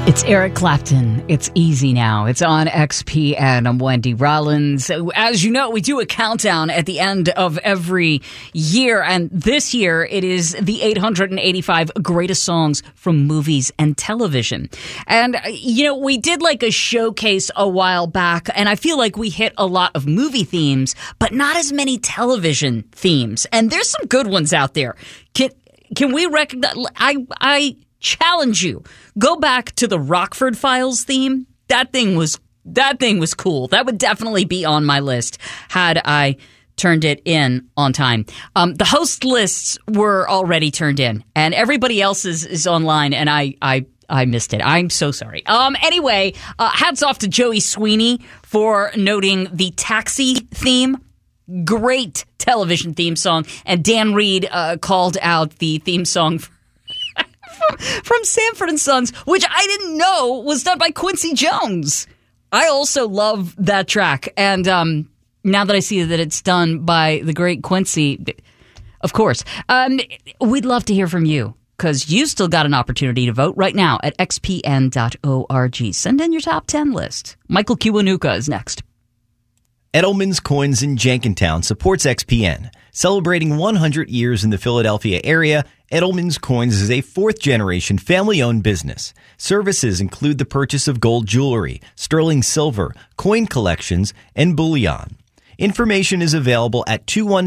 It's Eric Clapton. It's easy now. It's on XPN. I'm Wendy Rollins. As you know, we do a countdown at the end of every year. And this year, it is the 885 greatest songs from movies and television. And, we did like a showcase a while back. And I feel like we hit a lot of movie themes, but not as many television themes. And there's some good ones out there. Can we recognize... I challenge you. Go back to the Rockford Files theme. That thing was cool. That would definitely be on my list had I turned it in on time. The host lists were already turned in, and everybody else is online, and I missed it. I'm so sorry. Anyway, hats off to Joey Sweeney for noting the Taxi theme. Great television theme song. And Dan Reed called out the theme song from Sanford and Sons, which I didn't know was done by Quincy Jones. I also love that track. And now that I see that it's done by the great Quincy, of course, we'd love to hear from you, because you still got an opportunity to vote right now at xpn.org. Send in your top 10 list. Michael Kiwanuka is next. Edelman's Coins in Jenkintown supports XPN. Celebrating 100 years in the Philadelphia area, Edelman's Coins is a fourth-generation family-owned business. Services include the purchase of gold jewelry, sterling silver, coin collections, and bullion. Information is available at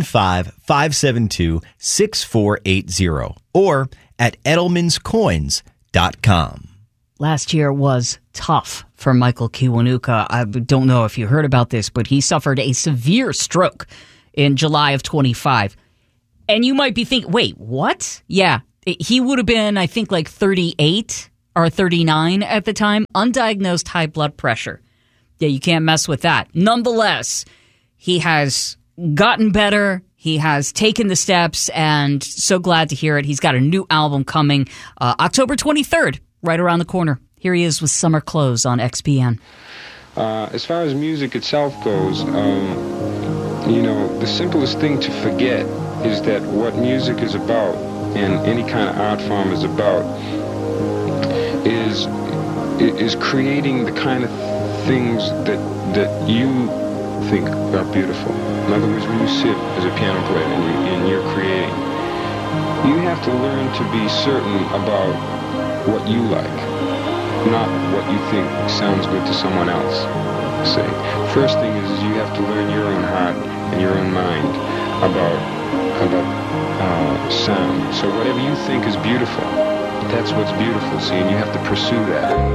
215-572-6480 or at edelmanscoins.com. Last year was tough for Michael Kiwanuka. I don't know if you heard about this, but he suffered a severe stroke in July of 25. And you might be thinking, wait, what? Yeah, he would have been, I think, like 38 or 39 at the time. Undiagnosed high blood pressure. Yeah, you can't mess with that. Nonetheless, he has gotten better. He has taken the steps, and so glad to hear it. He's got a new album coming October 23rd, right around the corner. Here he is with Summer Clothes on XPN. As far as music itself goes, the simplest thing to forget is that what music is about, and any kind of art form is about, is creating the kind of things that you think are beautiful. In other words, when you sit as a piano player and you're creating, you have to learn to be certain about what you like, not what you think sounds good to someone else. Say, first thing is you have to learn your own heart and your own mind about sound. So whatever you think is beautiful, that's what's beautiful. See, and you have to pursue that.